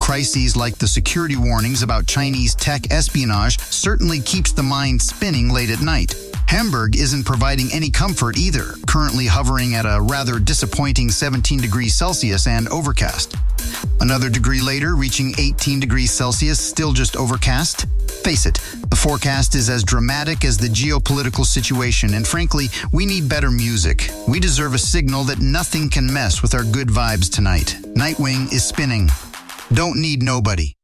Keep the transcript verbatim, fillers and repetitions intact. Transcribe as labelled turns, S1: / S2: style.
S1: Crises like the security warnings about Chinese tech espionage certainly keeps the mind spinning late at night. Hamburg isn't providing any comfort either, currently hovering at a rather disappointing seventeen degrees Celsius and overcast. Another degree later, reaching eighteen degrees Celsius, still just overcast. Face it, the forecast is as dramatic as the geopolitical situation, and frankly, we need better music. We deserve a signal that nothing can mess with our good vibes tonight. Nightwing is spinning. Don't need nobody.